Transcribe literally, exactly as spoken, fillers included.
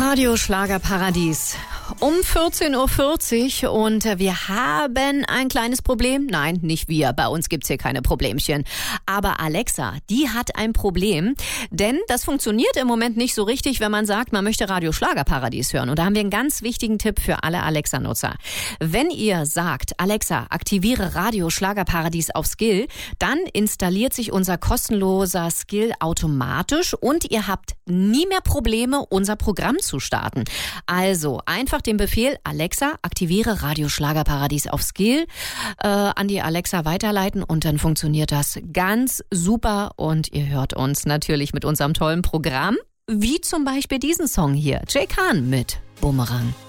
Radio Schlagerparadies um vierzehn Uhr vierzig und wir haben ein kleines Problem. Nein, nicht wir, bei uns gibt's hier keine Problemchen. Aber Alexa, die hat ein Problem, denn das funktioniert im Moment nicht so richtig, wenn man sagt, man möchte Radio Schlagerparadies hören. Und da haben wir einen ganz wichtigen Tipp für alle Alexa-Nutzer. Wenn ihr sagt, Alexa, aktiviere Radio Schlagerparadies auf Skill, dann installiert sich unser kostenloser Skill automatisch und ihr habt nie mehr Probleme, unser Programm zu starten. Also einfach den Befehl Alexa, aktiviere Radio Schlagerparadies auf Skill äh, an die Alexa weiterleiten und dann funktioniert das ganz super und ihr hört uns natürlich mit unserem tollen Programm, wie zum Beispiel diesen Song hier, Jay Khan mit Bumerang.